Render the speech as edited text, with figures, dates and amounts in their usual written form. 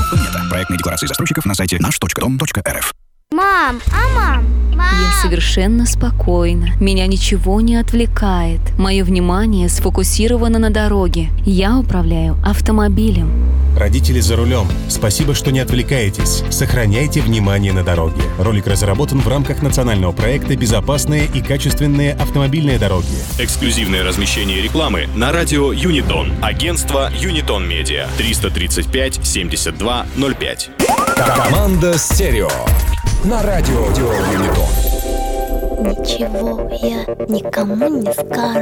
Планета. Проектные декларации застройщиков на сайте наш.дом.рф. Мам. Я совершенно спокойна. Меня ничего не отвлекает. Мое внимание сфокусировано на дороге. Я управляю автомобилем. Родители за рулем. Спасибо, что не отвлекаетесь. Сохраняйте внимание на дороге. Ролик разработан в рамках национального проекта «Безопасные и качественные автомобильные дороги». Эксклюзивное размещение рекламы на радио Юнитон. Агентство Юнитон Медиа. 335 72 05. Команда «Стерео» на радио Юнитон. Ничего я никому не скажу.